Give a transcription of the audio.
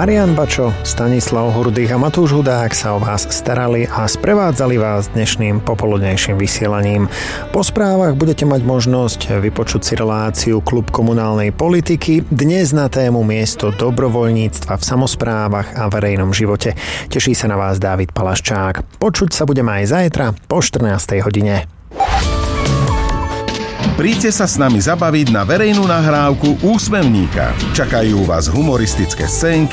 Marian Bačo, Stanislav Hurdych a Matúš Hudák sa o vás starali a sprevádzali vás dnešným popoludnejším vysielaním. Po správach budete mať možnosť vypočuť si reláciu Klub komunálnej politiky, dnes na tému miesto dobrovoľníctva v samosprávach a verejnom živote. Teší sa na vás Dávid Palaščák. Počuť sa budeme aj zajtra po 14. hodine. Príďte sa s nami zabaviť na verejnú nahrávku Úsmevníka. Čakajú vás humoristické scénky,